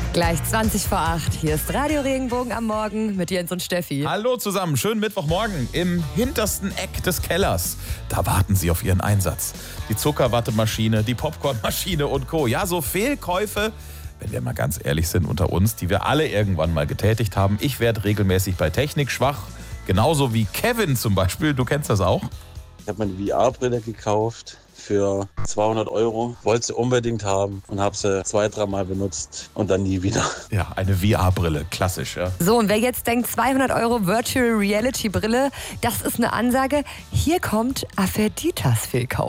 Gleich 20 vor 8. Hier ist Radio Regenbogen am Morgen mit Jens und Steffi. Hallo zusammen, schönen Mittwochmorgen im hintersten Eck des Kellers. Da warten Sie auf Ihren Einsatz. Die Zuckerwattemaschine, die Popcornmaschine und Co. Ja, so Fehlkäufe, wenn wir mal ganz ehrlich sind unter uns, die wir alle irgendwann mal getätigt haben. Ich werde regelmäßig bei Technik schwach, genauso wie Kevin zum Beispiel. Du kennst das auch? Ich habe meine VR-Brille gekauft für 200 €. Wollte sie unbedingt haben und habe sie 2-3 Mal benutzt und dann nie wieder. Ja, eine VR-Brille, klassisch, ja. So, und wer jetzt denkt, 200 € Virtual Reality Brille, das ist eine Ansage. Hier kommt Aphrodite's Fehlkauf.